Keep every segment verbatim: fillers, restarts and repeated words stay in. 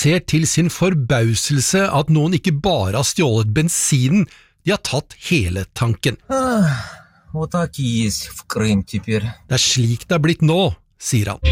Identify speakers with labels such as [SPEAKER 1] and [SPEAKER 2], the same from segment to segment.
[SPEAKER 1] ser til sin forbauselse at noen ikke bare har stjålet bensinen, de har tatt hele tanken.
[SPEAKER 2] Вот так и есть в Крым теперь.
[SPEAKER 1] Det er slik det er blitt nå, sier han.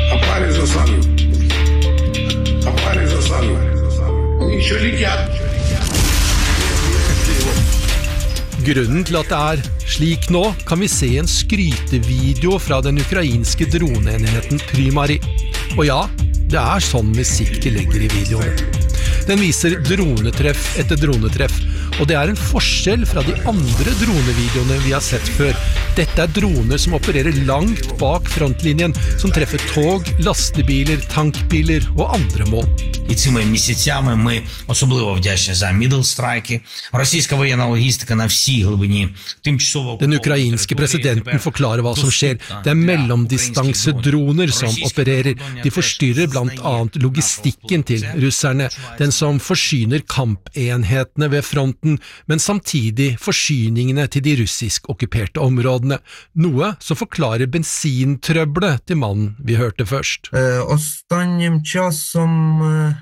[SPEAKER 1] Grunnen til at det er slik nå kan vi se i en skrytevideo fra den ukrainske droneenheten Primari. Og ja, det er sånn musikk de legger i videoen. Den viser dronetreff etter dronetreff, og det er en forskjell fra de andre dronevideoene vi har sett før. Dette er droner som opererer langt bak frontlinjen, som treffer tog, lastebiler, tankbiler og andre mål.
[SPEAKER 3] І цими місяцями ми особливо вдячні за мідл-страйки. Російська воєнна логістика на всій глибині тимчасово...
[SPEAKER 1] Den ukrainske presidenten forklarer hva som skjer. Det er mellomdistansedroner som opererer. De forstyrrer blant annet logistikken til russerne, den som forsyner kampenhetene ved fronten, men samtidig forsyningene til de russisk okkuperte områdene, noe som forklarer bensintrøbbelet til mannen vi hørte først.
[SPEAKER 2] Останнім часом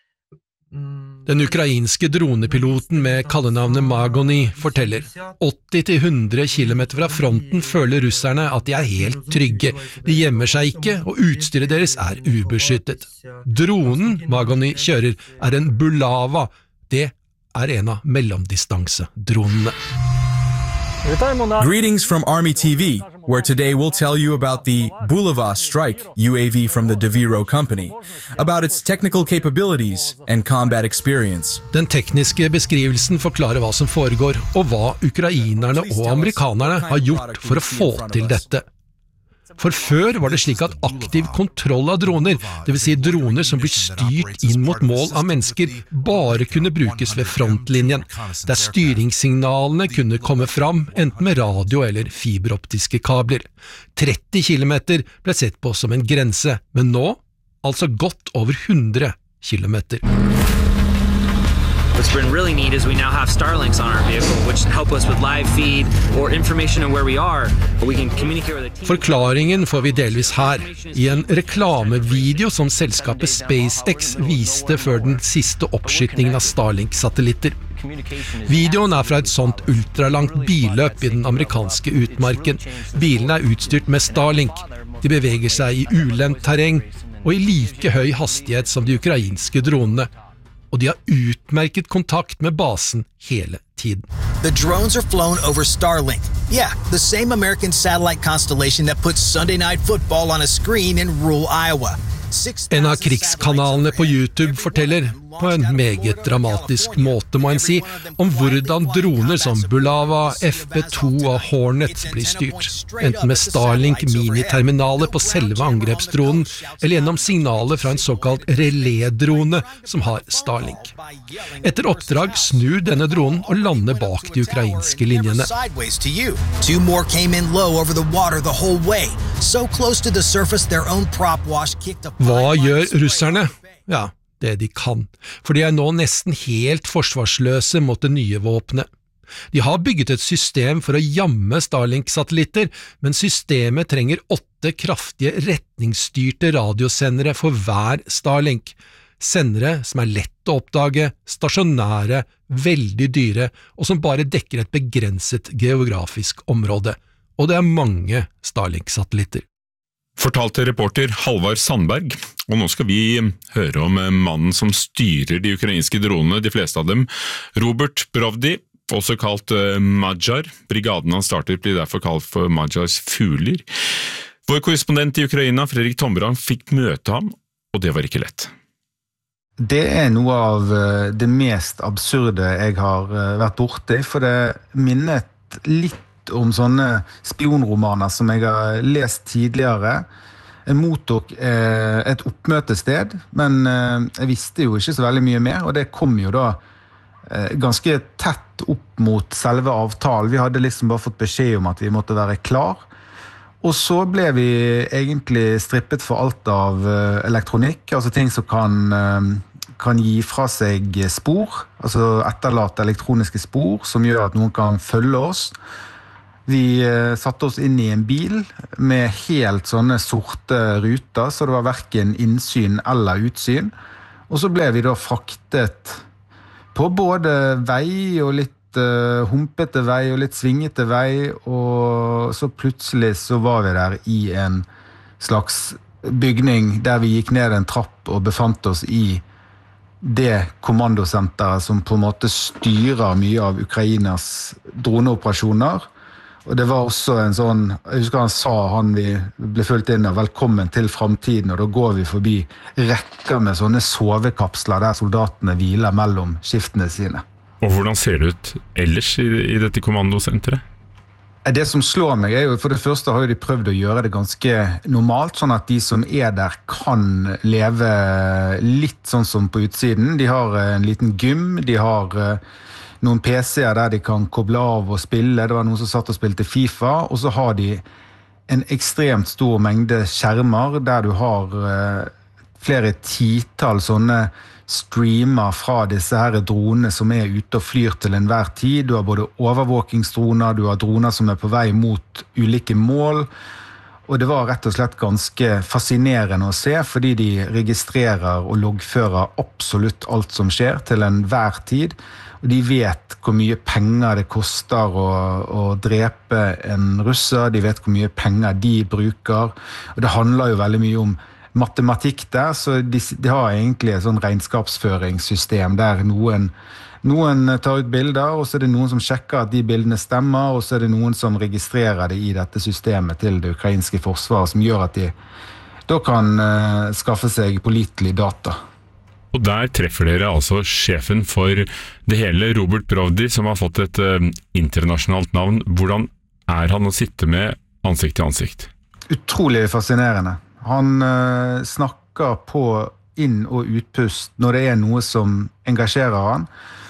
[SPEAKER 1] Den ukrainske dronepiloten med kallenavnet Magoni forteller åtti til hundre kilometer fra fronten føler russerne at de er helt trygge. De gjemmer seg ikke, og utstyret deres er ubeskyttet. Dronen Magoni kjører er en Bulava. Det er en av mellomdistansedronene.
[SPEAKER 4] Greetings from Army T V, where today we'll tell you about the Bulava Strike U A V from the DeViro Company, about its technical capabilities and combat experience.
[SPEAKER 1] Den tekniske beskrivelsen forklarer hva som foregår, og hva ukrainerne og amerikanerne har gjort for å få til dette. For før var det slik at aktiv kontroll av droner, det vil si droner som blir styrt inn mot mål av mennesker, bare kunne brukes ved frontlinjen, der styringssignalene kunne komme fram enten med radio eller fiberoptiske kabler. tretti kilometer ble sett på som en grense, men nå altså godt over hundre kilometer.
[SPEAKER 5] What's been really neat is we now have Starlinks on our vehicle, which help us with live feed or information on where we are, but we can communicate with the team.
[SPEAKER 1] Forklaringen får vi delvis her, i en reklamevideo som selskapet SpaceX viste før den siste oppskytningen av Starlink-satellitter. Videoen er fra et sånt ultralangt billøp i den amerikanske utmarken. Bilene er utstyrt med Starlink. De beveger seg i ulendt terreng og i like høy hastighet som de ukrainske dronene. Og de har utmerket kontakt med basen hele tiden.
[SPEAKER 6] The drones are flown over Starlink. Yeah, the same American satellite constellation that puts Sunday Night Football on a screen in rural Iowa.
[SPEAKER 1] En av krigskanalene på YouTube forteller, på en meget dramatisk måte må en si, om hvordan droner som Bulava, F B to og Hornet blir styrt, enten med Starlink miniterminaler på selve angrepsdronen, eller gjennom signaler fra en såkalt relédrone som har Starlink. Etter oppdrag snur denne dronen og lander bak de ukrainske linjene.
[SPEAKER 6] Two more came in low over the water the whole way, so close to the surface their own prop wash kicked up.
[SPEAKER 1] Hva gjør russerne? Ja, det de kan, for de er nå nesten helt forsvarsløse mot det nye våpenet. De har bygget et system for å jamme Starlink-satellitter, men systemet trenger åtte kraftige retningsstyrte radiosendere for hver Starlink. Sendere som er lett å oppdage, stasjonære, veldig dyre, og som bare dekker et begrenset geografisk område. Og det er mange Starlink-satellitter.
[SPEAKER 7] Fortalte reporter Halvard Sandberg, og nå skal vi høre om mannen som styrer de ukrainske dronene, de fleste av dem, Robert Brovdi, også kalt Magyar. Brigaden han startet blir derfor kalt for Magyars fugler. Vår korrespondent i Ukraina, Fredrik Tombrang, fikk møte ham, og det var ikke lett.
[SPEAKER 8] Det er noe av det mest absurde jeg har vært borte i, for det minnet litt om sånne spionromaner som jeg har lest tidligere. Jeg mottok eh, et oppmøtested, men eh, jeg visste jo ikke så veldig mye mer, og det kom jo da eh, ganske tett opp mot selve avtalen. Vi hadde liksom bare fått beskjed om at vi måtte være klar, og så ble vi egentlig strippet for alt av eh, elektronikk, altså ting som kan, eh, kan gi fra seg spor, altså etterlate elektroniske spor, som gjør at noen kan følge oss. Vi satte oss inn i en bil med helt sånne sorte ruter, så det var hverken innsyn eller utsyn. Og så ble vi da fraktet på både vei og litt uh, humpete vei og litt svingete vei, og så plutselig så var vi der i en slags bygning der vi gikk ned en trapp og befant oss i det kommandosenteret som på en måte styrer mye av Ukrainas droneoperasjoner. Og det var også en sånn, jeg husker han sa, han vi ble fulgt inn av, velkommen til fremtiden, og da går vi forbi rekker med sånne sovekapsler der soldatene hviler mellom skiftene sine.
[SPEAKER 7] Og hvordan ser det ut ellers i, i dette kommandosenteret?
[SPEAKER 8] Det som slår meg er jo, for det første har jo de prøvd å gjøre det ganske normalt, sånn at de som er der kan leve litt sånn som på utsiden. De har en liten gym, de har noen P C-er der de kan koble av og spille. Det var noen som satt og spilte FIFA, og så har de en ekstremt stor mengde skjermer der du har flere titall sånne streamer fra disse her dronene som er ute og flyr til enhver tid. Du har både overvåkingsdroner, du har droner som er på vei mot ulike mål, og det var rett og slett ganske fascinerende å se, fordi de registrerer og loggfører absolutt alt som skjer til enhver tid, og de vet hvor mye penger det koster å, å drepe en russer, de vet hvor mye penger de bruker, og det handler jo veldig mye om matematikk der, så de, de har egentlig et sånn regnskapsføringssystem der noen, noen tar ut bilder, og så er det noen som sjekker at de bildene stemmer, og så er det noen som registrerer det i dette systemet til det ukrainske forsvaret, som gjør at de da kan uh, skaffe seg pålitelig data.
[SPEAKER 7] Og der treffer dere altså sjefen for det hele, Robert Brovdi, som har fått et uh, internasjonalt navn. Hvordan er han å sitte med ansikt til ansikt?
[SPEAKER 8] Utrolig fascinerende. Han uh, snakker på inn- og utpust når det er noe som engasjerer han,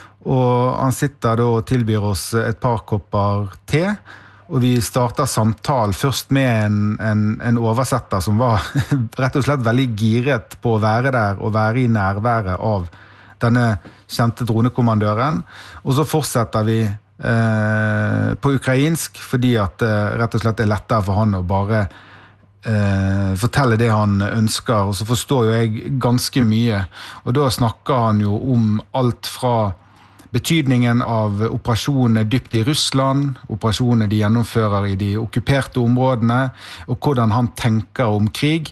[SPEAKER 8] og han sitter da og tilbyr oss et par kopper te, og vi starter samtalen først med en, en, en oversetter som var rett og slett veldig giret på å være der og være i nærværet av denne kjente dronekommandøren, og så fortsetter vi uh, på ukrainsk, fordi at det rett og slett er lettere for han å bare Uh, fortelle det han ønsker, og så forstår jo jeg ganske mye, og da snakker han jo om alt fra betydningen av operasjonene dypt i Russland, operasjonene de gjennomfører i de okkuperte områdene, og hvordan han tenker om krig,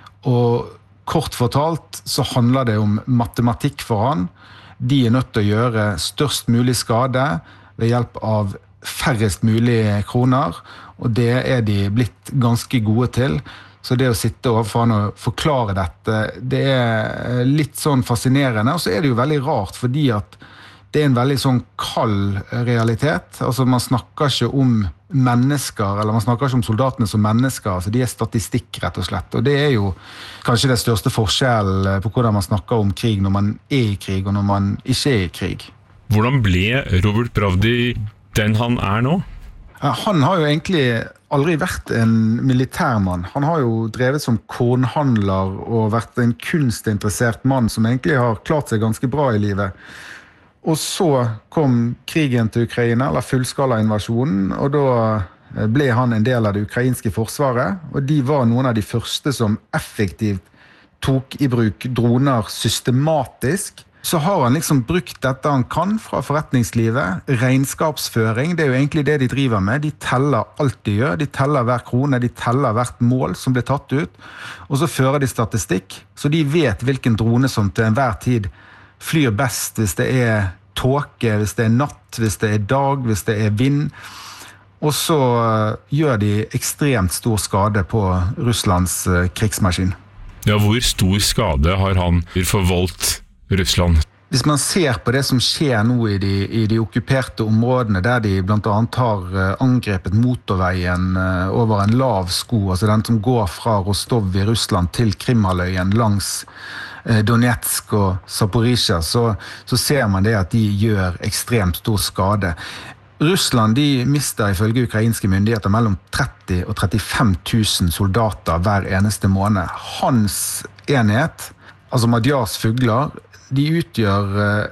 [SPEAKER 8] og kort fortalt så handler det om matematikk for han. De er nødt til å gjøre størst mulig skade ved hjelp av færrest mulig kroner, og det er de blitt ganske gode til. Så det å sitte overfor han og forklare dette, det er litt sånn fascinerende, og så er det jo veldig rart, fordi at det er en veldig sånn kald realitet. Altså man snakker ikke om mennesker, eller man snakker ikke om soldatene som mennesker, altså de er statistikk rett og slett, og det er jo kanskje det største forskjellen på hvordan man snakker om krig når man er i krig, og når man ikke er i krig.
[SPEAKER 7] Hvordan ble Robert Brovdi den han er nå?
[SPEAKER 8] Han har jo egentlig aldri vært en militærmann. Han har jo drevet som kornhandler og vært en kunstinteressert mann som egentlig har klart seg ganske bra i livet. Og så kom krigen til Ukraina, eller fullskala-invasjonen, og da ble han en del av det ukrainske forsvaret, og de var noen av de første som effektivt tok i bruk droner systematisk. Så har han liksom brukt dette han kan fra forretningslivet, regnskapsføring, det er jo egentlig det de driver med. De teller alt de gjør, de teller hver krone, de teller hvert mål som blir tatt ut, og så fører de statistikk, så de vet hvilken drone som til enhver tid flyr best hvis det er tåke, hvis det er natt, hvis det er dag, hvis det er vind, og så gjør de ekstremt stor skade på Russlands krigsmaskin.
[SPEAKER 7] Ja, hvor stor skade har han forvoldt Russland?
[SPEAKER 8] Hvis man ser på det som skjer nå i de, i de okkuperte områdene, der de blant annet har angrepet motorveien over en lav sko, altså den som går fra Rostov i Russland til Krimhalvøyen langs Donetsk og Zaporizjzja, så, så ser man det at de gjør ekstremt stor skade. Russland de mister ifølge ukrainske myndigheter mellom tretti og trettifem tusen soldater hver eneste måned. Hans enhet, altså Madjars fugler, de utgjør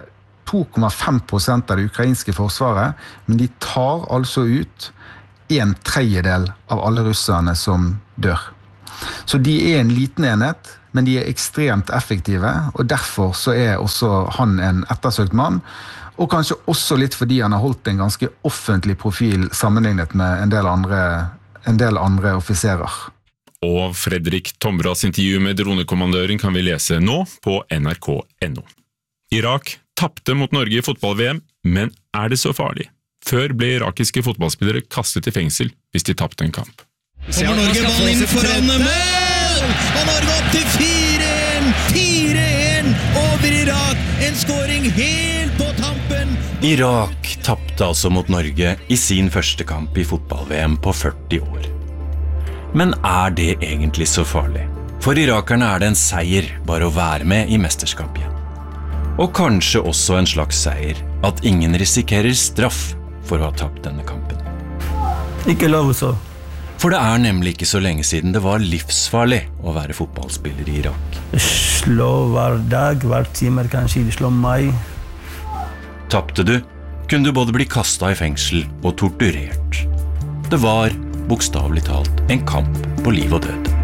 [SPEAKER 8] to komma fem prosent av det ukrainske forsvaret, men de tar altså ut en tredjedel av alle russerne som dør. Så de er en liten enhet, men de er ekstremt effektive, og derfor så er også han en ettersøkt mann, og kanskje også litt fordi han har holdt en ganske offentlig profil sammenlignet med en del andre, en del andre offiserer.
[SPEAKER 7] Og Fredrik Tombras intervju med dronekommandøren kan vi lese nå på N R K punktum N O. Irak tappte mot Norge i fotball-V M, men er det så farlig? Før ble irakiske fotballspillere kastet i fengsel hvis de tappte en kamp.
[SPEAKER 9] Kommer Norge ball inn foran mål! Og Norge opp til fire en! fire en over Irak! En scoring helt på tampen!
[SPEAKER 10] Irak tappte altså mot Norge i sin første kamp i fotball-V M på førti år. Men er det egentlig så farlig? For irakerne er det en seier bare å være med i mesterskap igjen. Og kanskje også en slags seier at ingen risikerer straff for å ha tapt denne kampen.
[SPEAKER 11] Ikke lov så.
[SPEAKER 10] For det er nemlig ikke så lenge siden det var livsfarlig å være fotballspiller i Irak.
[SPEAKER 11] Slå hver dag, hver time kanskje, de slår meg.
[SPEAKER 10] Tappte du, kunne du både bli kastet i fengsel og torturert. Det var, bokstavelig talt, en kamp på liv og død.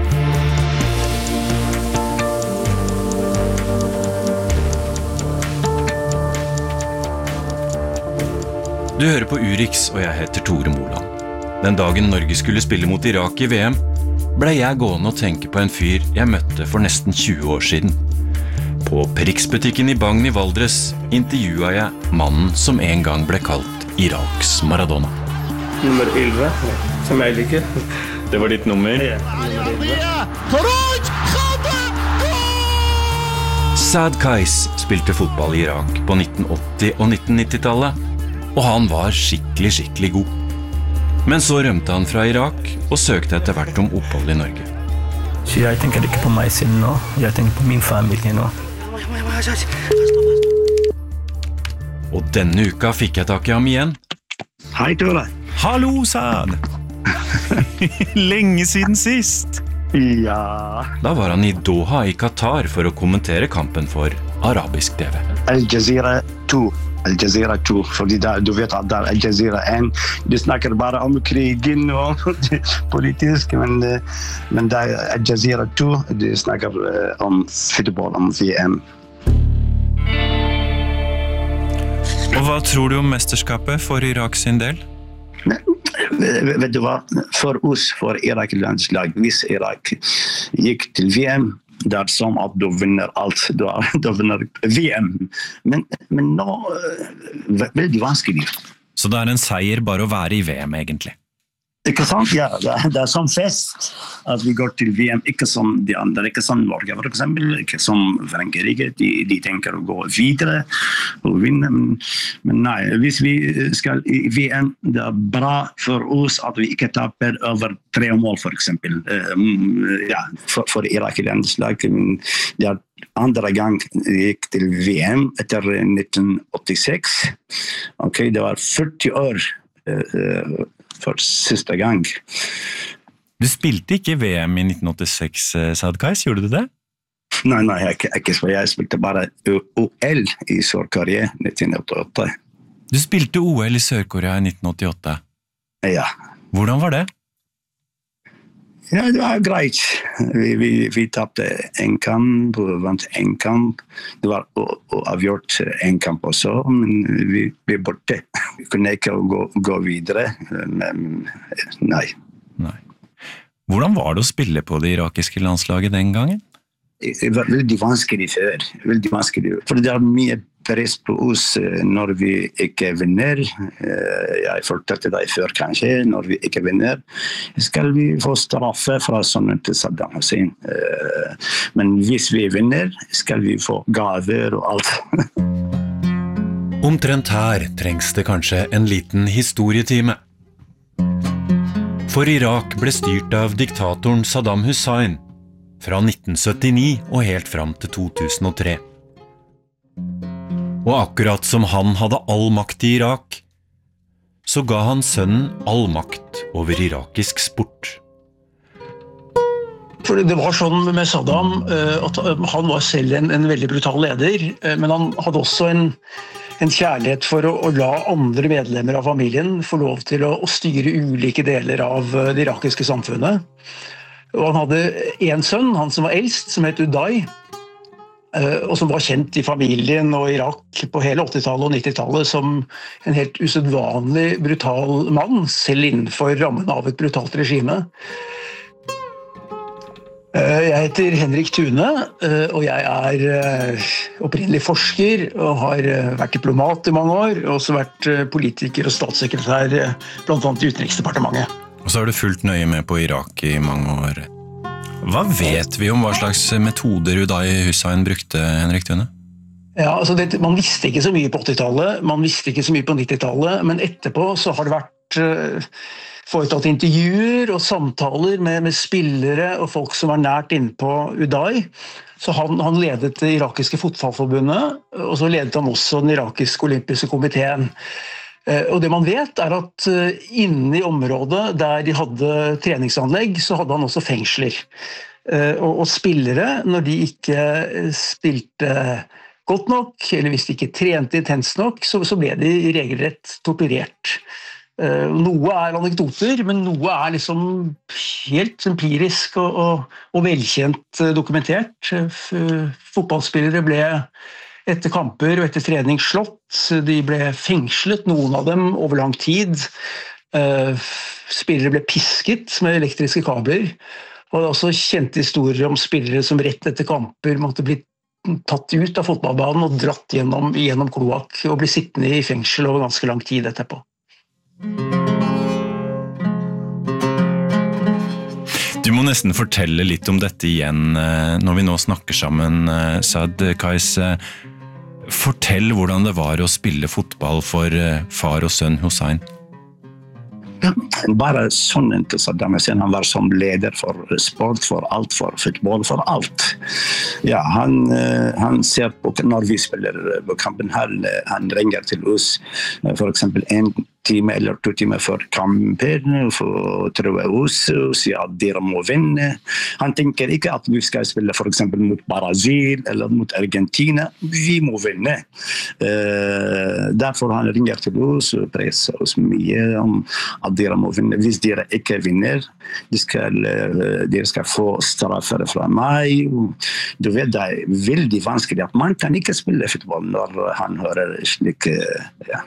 [SPEAKER 10] Du hører på Urix, og jeg heter Tore Moland. Den dagen Norge skulle spille mot Irak i V M, ble jeg gående og tenke på en fyr jeg møtte for nesten tjue år siden. På Perix-butikken i Bagn i Valdres intervjuet jeg mannen som en gang ble kalt Iraks Maradona.
[SPEAKER 11] Nummer elleve, som jeg liker.
[SPEAKER 10] Det var ditt nummer?
[SPEAKER 11] Ja, nummer
[SPEAKER 10] Saad Qais spilte fotball i Irak på nitten åtti- og nitten nitti-tallet, og han var skikkelig, skikkelig god. Men så rømte han fra Irak og søkte etter hvert om opphold i Norge.
[SPEAKER 11] Så jeg tenker ikke på meg selv nå, jeg tenker på min familie nå.
[SPEAKER 10] Og denne uka fikk jeg tak i ham igjen.
[SPEAKER 12] Hei, Tore.
[SPEAKER 10] Hallo, Saad! Lenge siden sist!
[SPEAKER 12] Ja.
[SPEAKER 10] Da var han i Doha i Qatar for å kommentere kampen for arabisk T V.
[SPEAKER 12] Al Jazeera to. Al Jazeera to, fordi der, du vet at der Al Jazeera en, de snakker bare om krigen og politisk, men, men der Al Jazeera to, de snakker om fotball, om V M.
[SPEAKER 10] Og hva tror du om mesterskapet for Irak sin del?
[SPEAKER 12] Vet du hva? For oss, for Irak-landslag, hvis Irak gikk til V M, det er som at du vinner alt, du, er, du vinner V M. Men, men nå er veldig vanskelig.
[SPEAKER 10] Så det er en seier bare å være i V M egentlig?
[SPEAKER 12] Ikke sant? Ja, det er, det er som fest at vi går til V M, ikke som de andre, ikke som Norge, for eksempel, ikke som Frankrike, de, de tenker å gå videre og vinne, men, men nei, hvis vi skal i V M, det er bra for oss at vi ikke taper over tre mål, for eksempel. Uh, ja, for, for Irak-landslag, det er andre gang jeg gikk til V M etter nitten åttiseks. Ok, det var førti år uh, for siste gang.
[SPEAKER 10] Du spilte ikke V M i nitten åttiseks, Saad Qais, gjorde du det?
[SPEAKER 12] Nei, nei, jeg, jeg, jeg spilte bare O L i Sør-Korea nitten åttiåtte.
[SPEAKER 10] Du spilte O L i Sør-Korea i nitten åttiåtte?
[SPEAKER 12] Ja.
[SPEAKER 10] Hvordan var det?
[SPEAKER 12] Ja, det var greit. Vi, vi, vi tappte en kamp, vant en kamp. Det var avgjort en kamp også, men vi ble borte. Vi kunne ikke gå, gå videre, men nei.
[SPEAKER 10] Nei. Hvordan var det å spille på det irakiske landslaget den gangen?
[SPEAKER 12] Det var veldig vanskelig før. Veldig vanskelig. For det er mye press på oss når vi ikke vinner. Jeg fortalte deg før kanskje, når vi ikke vinner, skal vi få straffe fra sønnen til Saddam Hussein. Men hvis vi vinner, skal vi få gaver og alt.
[SPEAKER 10] Omtrent her trengs det kanskje en liten historietime. For Irak ble styrt av diktatoren Saddam Hussein fra nitten syttini og helt fram til to tusen og tre. Og akkurat som han hadde all makt i Irak, så ga han sønnen all makt over irakisk sport.
[SPEAKER 13] Fordi det var sånn med Saddam at han var selv en, en veldig brutal leder, men han hadde også en, en kjærlighet for å, å la andre medlemmer av familien få lov til å, å styre ulike deler av det irakiske samfunnet. Og han hadde en sønn, han som var eldst, som het Uday, og som var kjent i familien og Irak på hele åttitallet og nittitallet som en helt usedvanlig brutal mann, selv innenfor rammen av et brutalt regime. Jeg heter Henrik Thune, og jeg er opprinnelig forsker og har vært diplomat i mange år, og også vært politiker og statssekretær blant annet i Utenriksdepartementet.
[SPEAKER 10] Og så har du fulgt nøye med på Irak i mange år. Hva vet vi om hva slags metoder Uday Hussein brukte, Henrik Thune?
[SPEAKER 13] Ja, altså det, man visste ikke så mye på åttitallet, man visste ikke så mye på nittitallet, men etterpå så har det vært uh, foretatt intervjuer og samtaler med, med spillere og folk som var nært inne på Uday. Så han, han ledet det irakiske fotballforbundet, og så ledet han også den irakiske olympiske komiteen. Og det man vet er at inne i området der de hadde treningsanlegg, så hadde han også fengsler. Og, og spillere, når de ikke spilte godt nok, eller hvis de ikke trente intenst nok, så, så ble de regelrett torturert. Noe er anekdoter, men noe er liksom helt empirisk og, og, og velkjent dokumentert. Fotballspillere ble etter kamper og etter trening slått, de ble fengslet, noen av dem over lang tid. Spillere ble pisket med elektriske kabler, og det er også kjente historier om spillere som rett etter kamper måtte bli tatt ut av fotballbanen og dratt gjennom, gjennom kloakk og bli sittende i fengsel over ganske lang tid etterpå.
[SPEAKER 10] Du må nesten fortelle litt om dette igjen når vi nå snakker sammen, Saad Qais. Fortell hvordan det var å spille fotball for far og sønn Hussein.
[SPEAKER 12] Ja, bare sønnen til Saddam Hussein, han var som leder for sport, for alt, for fotball, for alt. Ja, han, han ser på når vi spiller på kampen her, han ringer til oss, for eksempel en time eller to timer før kampen, for å troe oss og si at dere må vinne. Han tenker ikke at vi skal spille for eksempel mot Brasil eller mot Argentina. Vi må vinne. Uh, derfor han ringer til oss og presser oss mye om at dere må vinne. Hvis dere ikke vinner, de skal, uh, dere skal få straffer fra meg. Du vet, det er veldig vanskelig at man kan ikke spille fotball når han hører slik, uh, ja.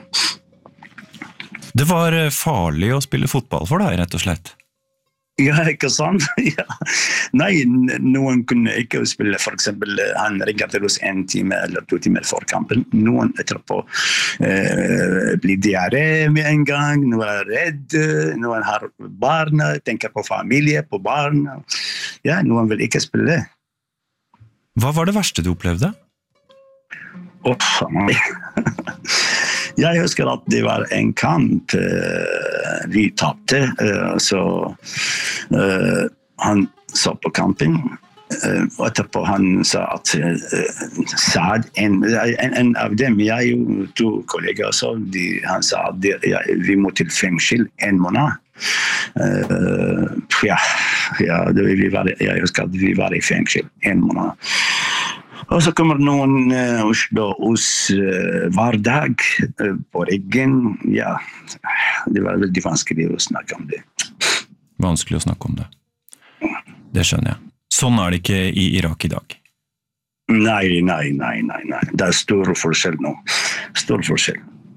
[SPEAKER 10] Det var farlig å spille fotball for deg, rett og slett?
[SPEAKER 12] Ja, ikke sant? Ja. Nei, noen kunne ikke spille, for eksempel, han ringer til oss en time eller to timer for kampen. Noen etterpå eh, blir diaré med en gang, noen er redd, noen har barn, tenker på familie, på barn. Ja, noen vil ikke spille.
[SPEAKER 10] Hva var det verste du opplevde?
[SPEAKER 12] Uff, nei. Jeg husker at det var en kamp uh, vi tappte, uh, så uh, han så på kampen, uh, og etterpå han sa at uh, Saad, en, en, en av dem, jeg og to kolleger, så de, han sa at de, ja, vi må til fengsel en måned. Uh, ja, ja det, vi var, jeg husker at vi var i fengsel en måned. Og så kommer noen uh, og slår oss uh, hver dag uh, på ryggen. Ja, det var veldig vanskelig å snakke om det.
[SPEAKER 10] Vanskelig å snakke om det. Det skjønner jeg. Sånn er det ikke i Irak i dag.
[SPEAKER 12] Nei, nei, nei, nei, nei. Det er stor forskjell nå. Stor forskjell.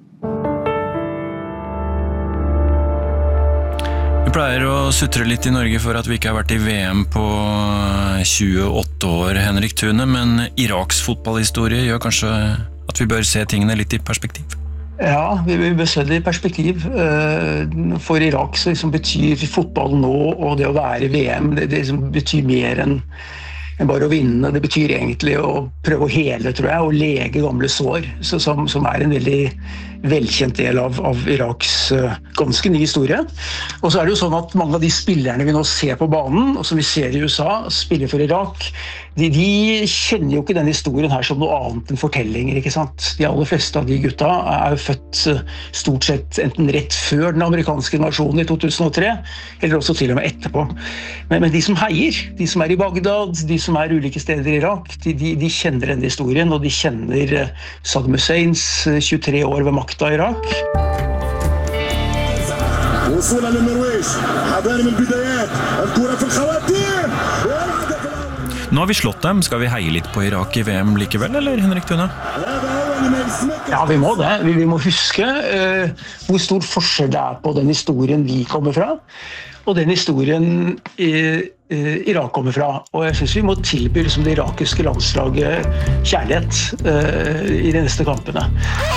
[SPEAKER 10] Vi pleier å sutre litt i Norge for at vi ikke har vært i V M på tjueåtte år, Henrik Thune, men Iraks fotballhistorie gjør kanskje at vi bør se tingene litt i perspektiv?
[SPEAKER 13] Ja, vi bør se det i perspektiv. For Irak så liksom betyr fotball nå, og det å være i V M, det, det liksom betyr mer enn enn bare å vinne. Det betyr egentlig å prøve å hele, tror jeg, og lege gamle sår, så, som, som er en veldig velkjent del av, av Iraks uh, ganske ny historie. Og så er det jo sånn at mange av de spillerne vi nå ser på banen, og som vi ser i U S A, spiller for Irak, de, de kjenner jo ikke denne historien her som noe annet enn fortellinger, ikke sant? De aller fleste av de gutta er jo født uh, stort sett enten rett før den amerikanske invasjonen i to tusen og tre, eller også til og med etterpå. Men, men de som heier, de som er i Bagdad, de som er ulike steder i Irak, de, de, de kjenner denne historien, og de kjenner uh, Saddam Husseins uh, tjuetre år ved makta i Irak.
[SPEAKER 14] وصولا للنرويج حضاري من البدايات الكرة في الخواتيم
[SPEAKER 10] Nå har vi slått dem, skal vi heie litt på Irak I V M likevel, eller Henrik Thune?
[SPEAKER 13] Ja, vi må det. Vi, vi må huske uh, hvor stor forskjell det er på den historien vi kommer fra, og den historien uh, uh, Irak kommer fra. Og jeg synes vi må tilby liksom, det irakiske landslaget kjærlighet uh, I de neste kampene.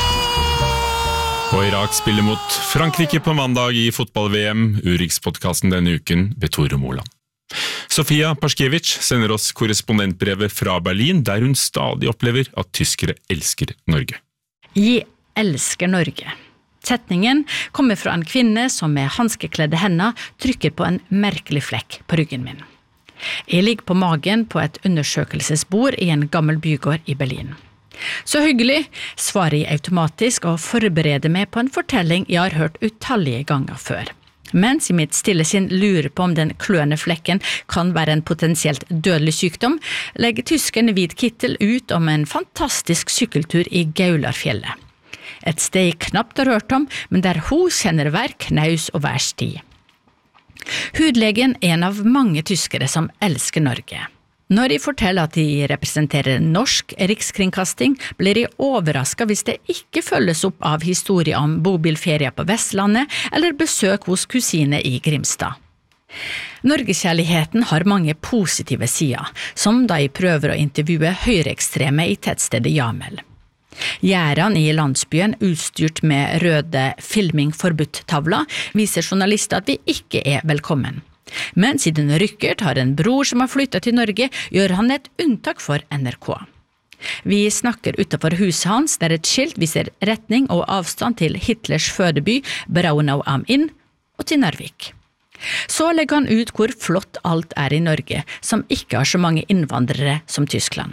[SPEAKER 7] Og Irak spiller mot Frankrike på mandag I fotball-V M, Urix-podcasten denne uken ved Tore Moland. Sofia Paskevich sender oss korrespondentbrevet fra Berlin, der hun stadig opplever at tyskere elsker Norge.
[SPEAKER 15] Jeg elsker Norge. Setningen kommer fra en kvinne som med hanskekledde hender trykker på en merkelig flekk på ryggen min. Jeg ligger på magen på et undersøkelsesbord I en gammel bygård I Berlin. Så hyggelig, svarer jeg automatisk og forbereder meg på en fortelling jeg har hørt utallige ganger før. Mens I mitt stille sinn lurer på om den kløende flekken kan være en potensielt dødelig sykdom, legger tyskeren hvit kittel ut om en fantastisk sykkeltur I Gaularfjellet. Et sted jeg knapt har hørt om, men der hun kjenner hver knaus og hver sti. Hudlegen er en av mange tyskere som elsker Norge. Når jeg forteller at de representerer norsk rikskringkasting, blir jeg overrasket hvis det ikke følges opp av historie om bobilferie på Vestlandet eller besøk hos kusine I Grimstad. Norgeskjærligheten har mange positive sider, som da jeg prøver å intervjue høyreekstreme I tettstedet Jamel. Gjerdene I landsbyen, utstyrt med røde filming-forbudt-tavler, viser journalister at vi ikke er velkommen. Men siden Rykkert har en bror som har flyttet til Norge, gjør han et unntak for N R K. Vi snakker utenfor huset hans, der et skilt viser retning og avstand til Hitlers fødeby, Braunau am Inn, og til Narvik. Så legger han ut hvor flott alt er I Norge, som ikke har så mange innvandrere som Tyskland.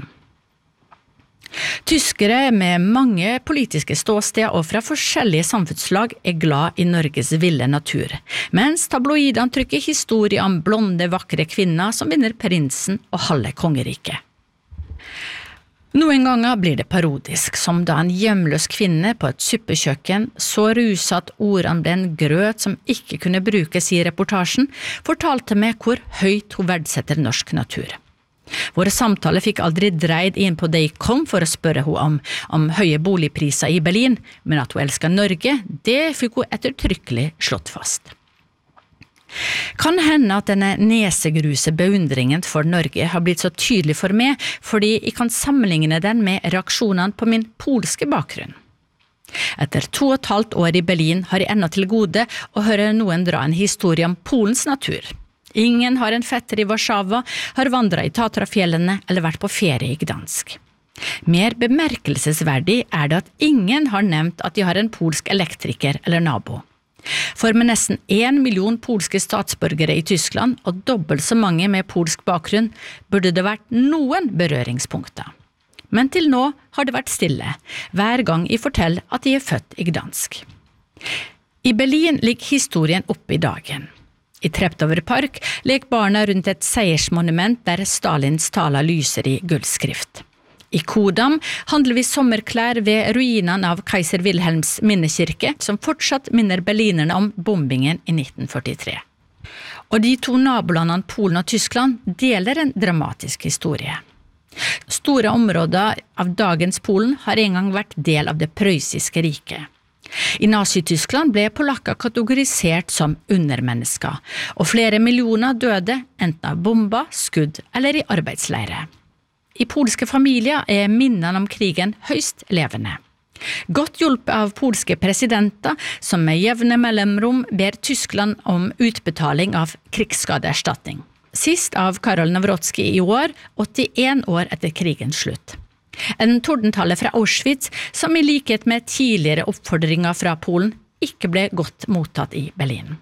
[SPEAKER 15] Tyskere med mange politiske ståsteder og fra forskjellige samfunnslag er glad I Norges ville natur, mens tabloidene trykker historie om blonde, vakre kvinner som vinner prinsen og halve kongeriket. Noen ganger blir det parodisk, som da en hjemløs kvinne på et suppekjøkken så ruset ordene ble en grøt som ikke kunne brukes I reportasjen, fortalte meg hvor høyt hun verdsetter norsk natur. Våre samtaler fikk aldri dreid inn på det jeg kom for å spørre henne om, om høye boligpriser I Berlin, men at hun elsker Norge, det fikk hun ettertrykkelig slått fast. Kan hende at denne nesegruse beundringen for Norge har blitt så tydelig for meg, fordi jeg kan sammenligne den med reaksjonene på min polske bakgrunn. Etter to og et halvt år I Berlin har jeg ennå til gode å høre noen dra en historie om Polens natur. Ingen har en fetter I Warszawa, har vandret I Tatrafjellene eller vært på ferie I Gdansk. Mer bemerkelsesverdig er det at ingen har nevnt at de har en polsk elektriker eller nabo. For med nesten en million polske statsborgere I Tyskland og dobbelt så mange med polsk bakgrunn, burde det vært noen berøringspunkter. Men til nå har det vært stille, hver gang jeg forteller at de er født I Gdansk. I Berlin ligger historien oppe I dagen. I Treptower Park leker barna rundt et seiersmonument der Stalins taler lyser I gullskrift. I Kodam handler vi sommerklær ved ruinene av Kaiser Wilhelms minnekirke, som fortsatt minner berlinerne om bombingen I nitten førtitre. Og de to nabolandene Polen og Tyskland deler en dramatisk historie. Store områder av dagens Polen har en gang vært del av det prøysiske riket. I Nazi-Tyskland ble polakker kategorisert som undermennesker, og flere millioner døde enten av bomber, skudd eller I arbeidsleire. I polske familier er minnene om krigen høyst levende. Godt hjulpet av polske presidenter som med jevne mellomrom ber Tyskland om utbetaling av krigsskadeerstatning. Sist av Karol Nawrocki I år, åttien år etter krigens slutt. En tordentale fra Auschwitz som I likhet med tidligere oppfordringer fra Polen ikke ble godt mottatt I Berlin.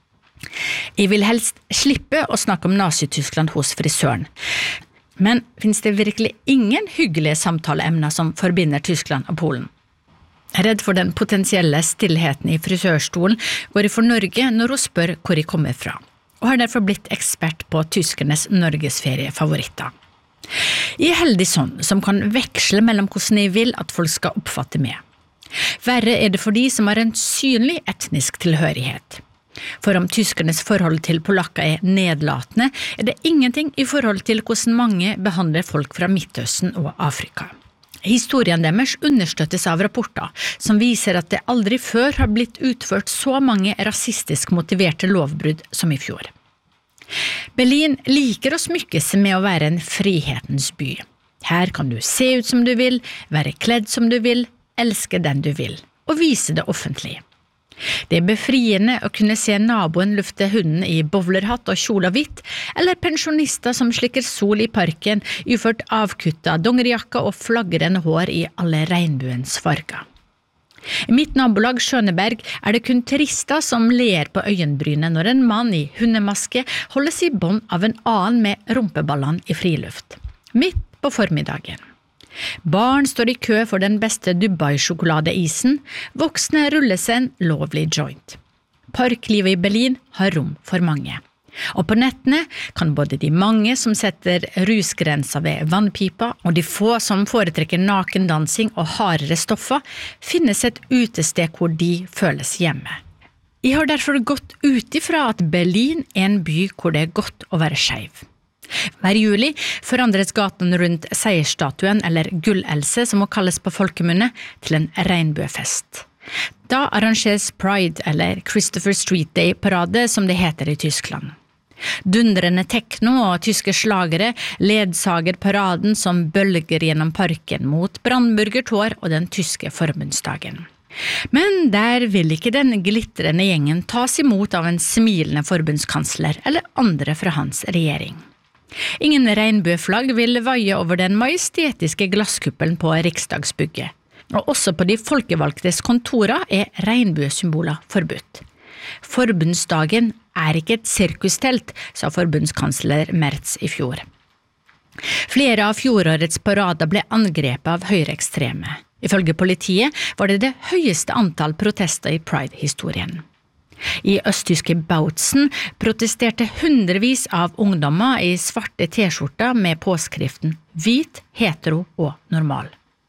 [SPEAKER 15] Jeg vil helst slippe å snakke om Nazi-Tyskland hos frisøren, men finnes det virkelig ingen hyggelige samtaleemner som forbinder Tyskland og Polen? Jeg er redd for den potensielle stillheten I frisørstolen går I for Norge når hun spør hvor jeg kommer fra, og har derfor blitt ekspert på tyskernes norgesferiefavoritter. Jeg er heldig sånn som kan veksle mellom hvordan jeg vil at folk skal oppfatte meg. Verre er det for de som har en synlig etnisk tilhørighet. For om tyskernes forhold til polakker er nedlatende, er det ingenting i forhold til hvordan mange behandler folk fra Midtøsten og Afrika. Historien deres understøttes av rapporter som viser at det aldri før har blitt utført så mange rasistisk motiverte lovbrudd som i fjor. Berlin liker å smykke seg med å være en frihetens by. Her kan du se ut som du vil, være kledd som du vil, elske den du vil, og vise det offentlig. Det er befriende å kunne se naboen lufte hunden i bowlerhatt og kjole og hvitt, eller pensjonister som slikker sol i parken, uført avkutta dongerijakka og flagrende hår i alle regnbuens farger. I mitt nabolag Schøneberg er det kun turister som ler på øyenbrynet når en mann i hundemaske holdes i bånd av en annen med rumpeballene i friluft, midt på formiddagen. Barn står i kø for den beste Dubai-sjokoladeisen, voksne ruller seg en lovlig joint. Parklivet i Berlin har rom for mange. Og på nettene kan både de mange som setter rusgrensa ved vannpipa og de få som foretrekker nakendansing og hardere stoffer, finnes et utested hvor de føles hjemme. Jeg har derfor gått ut ifra at Berlin er en by hvor det er godt å være skeiv. Hver juli forandres gaten rundt seierstatuen, eller Gull-Else som må kalles på folkemunne, til en regnbuefest. Da arrangeres Pride, eller Christopher Street Day-parade, som det heter i Tyskland. Dundrende tekno og tyske slagere ledsager paraden som bølger gjennom parken mot Brandenburger Tor og den tyske forbundsdagen. Men der vil ikke den glittrende gjengen tas imot av en smilende forbundskansler eller andre fra hans regjering. Ingen regnbueflagg vil vaie over den majestetiske glasskuppelen på Riksdagsbygget, og også på de folkevalgtes kontorer er regnbuesymboler forbudt. Forbundsdagen er ikke et sirkustelt, sa forbundskansler Merz i fjor. Flere av fjorårets parader ble angrepet av høyreekstreme. Ifølge politiet var det det høyeste antall protester i Pride-historien. I østtyske Bautzen protesterte hundrevis av ungdommer i svarte t-skjorter med påskriften «Hvit, hetero og normal».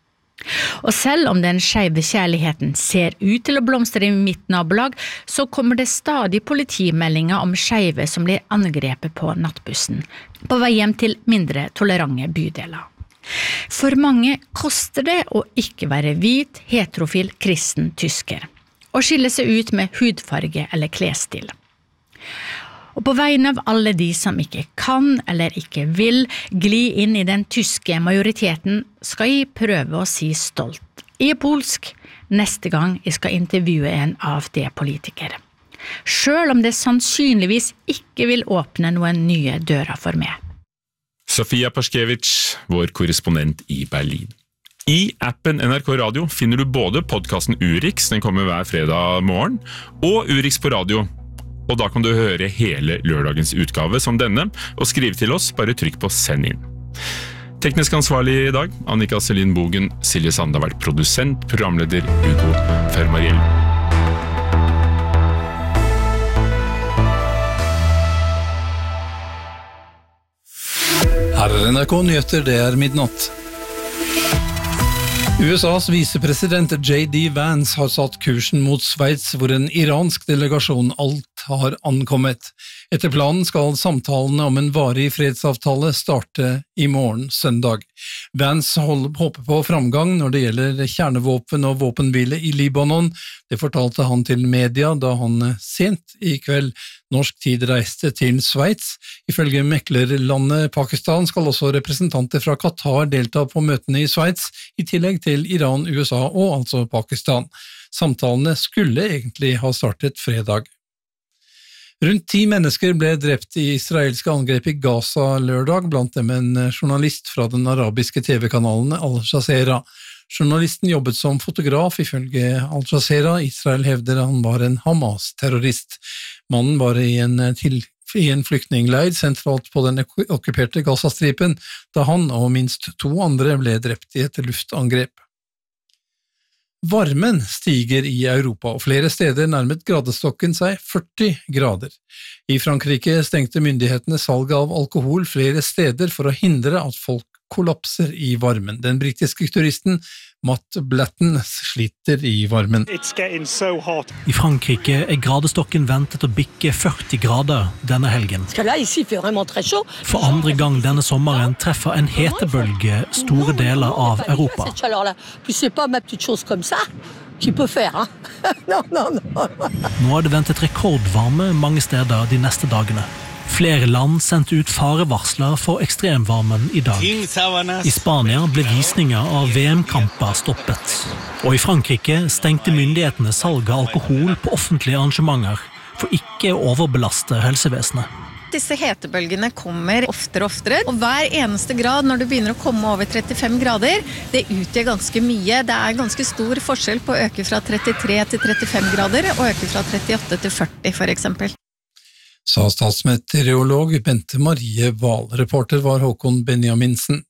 [SPEAKER 15] Og selv om den skeive kjærligheten ser ut til å blomstre i mitt nabolag, så kommer det stadig politimeldinger om skeive som blir angrepet på nattbussen, på vei hjem til mindre tolerante bydeler. For mange koster det å ikke være hvit, heterofil, kristen tysker, og skille seg ut med hudfarge eller klesstil. Og på vegne av alle de som ikke kan eller ikke vil gli inn i den tyske majoriteten, skal jeg prøve å si stolt. Jeg er polsk, neste gang jeg skal intervjue en A F D-politiker. Selv om det sannsynligvis ikke vil åpne noen nye dører for meg.
[SPEAKER 7] Sofia Paskevich, vår korrespondent i Berlin. I appen N R K Radio finner du både podcasten Urix, den kommer hver fredag morgen, og Urix på radio. Og da kan du høre hele lørdagens utgave som denne, og skrive til oss, bare trykk på send inn. Teknisk ansvarlig i dag, Annika Selin Bogen, Silje Sande har vært produsent, programleder Hugo Fermariell.
[SPEAKER 16] Her er N R K Nyheter, det er midnatt. U S A's visepresident J D Vance har satt kursen mot Sveits, hvor en iransk delegasjon alt har ankommet. Etter planen skal samtalene om en varig fredsavtale starte i morgen søndag. Vance håper på framgang når det gjelder kjernevåpen og våpenhvile i Libanon. Det fortalte han til media da han sent i kveld norsk tid reiste til Sveits. Ifølge meklerlandet Pakistan skal også representanter fra Qatar delta på møtene i Sveits, i tillegg til Iran, U S A og altså Pakistan. Samtalene skulle egentlig ha startet fredag. Rundt ti mennesker ble drept i israelske angrep i Gaza lørdag, blant dem en journalist fra den arabiske T V-kanalen Al Jazeera. Journalisten jobbet som fotograf ifølge Al Jazeera. Israel hevder han var en Hamas-terrorist. Mannen var i en, til, i en flyktningleir sentralt på den okkuperte Gazastripen, da han og minst to andre ble drept i et luftangrep. Varmen stiger i Europa, og flere steder nærmet gradestokken seg førti grader. I Frankrike stengte myndighetene salget av alkohol flere steder for å hindre at folk kollapser i varmen. Den britiske turisten Matt Blatton sliter i varmen.
[SPEAKER 17] I Frankrike er gradestokken ventet å bikke førti grader denne helgen. For andre gang denne sommeren treffer en hetebølge store deler av Europa. Nå er det ventet rekordvarme mange steder de neste dagene. Flere land sendte ut farevarsler for ekstremvarmen i dag. I Spania ble visninger av V M-kamper stoppet. Og i Frankrike stengte myndighetene salg av alkohol på offentlige arrangementer for ikke å overbelaste helsevesenet.
[SPEAKER 18] Disse hetebølgene kommer oftere og oftere, og hver eneste grad når du begynner å komme over trettifem grader, det utgjør ganske mye. Det er ganske stor forskjell på å øke fra trettitre til trettifem grader, og øke fra trettiåtte til førti for eksempel.
[SPEAKER 16] Sa statsmeteorolog Bente Marie Wahl. Reporter var Håkon Benjaminsen.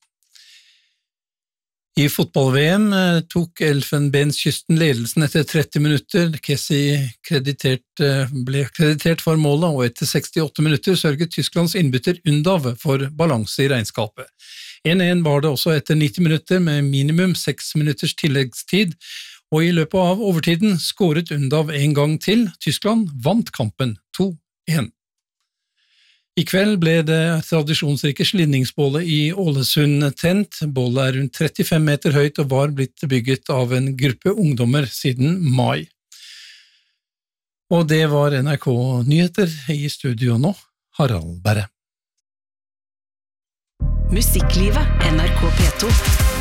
[SPEAKER 16] I fotball-V M tok Elfenbenskysten ledelsen etter tretti minutter. Kessie kreditert, ble kreditert for målet, og etter sekstiåtte minutter sørget Tysklands innbytter Undav for balanse i regnskapet. en en var det også etter nitti minutter med minimum seks minutters tilleggstid, og i løpet av overtiden skåret Undav en gang til. Tyskland vant kampen to en. I kveld ble det tradisjonsrike slinningsbålet i Ålesund tent. Bålet er rundt trettifem meter høyt og var blitt bygget av en gruppe ungdommer siden mai. Og det var N R K-nyheter. I studio nå, Harald Berre.
[SPEAKER 19] Musikklivet, N R K P to.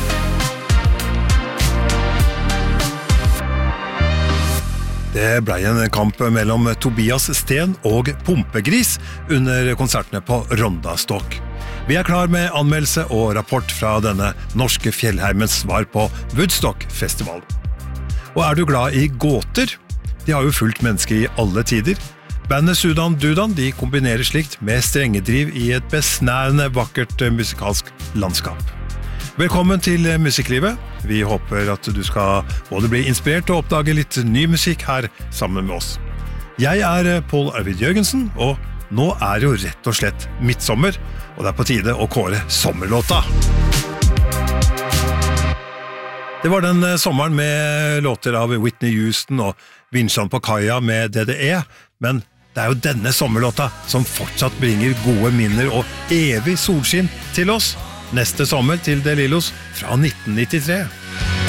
[SPEAKER 20] Det ble en kamp mellom Tobias Sten og Pumpegris under konsertene på Rondastokk. Vi er klar med anmeldelse og rapport fra denne norske fjellheimens svar på Woodstock-festivalen. Og er du glad i gåter? De har jo fulgt mennesker i alle tider. Bandet Sudan Dudan de kombinerer slikt med strengedriv i et besnærende vakkert musikalsk landskap. Velkommen til Musikklivet. Vi håper at du skal både bli inspirert og oppdage litt ny musikk her sammen med oss. Jeg er Paul Arvid Jørgensen, og nå er det jo rett og slett midtsommer, og det er på tide å kåre sommerlåta. Det var den sommeren med låter av Whitney Houston og Vinsjan på kaia med D D E, men det er jo denne sommerlåta som fortsatt bringer gode minner og evig solskinn til oss. Neste sommer til De Lillos fra nitten nittitre.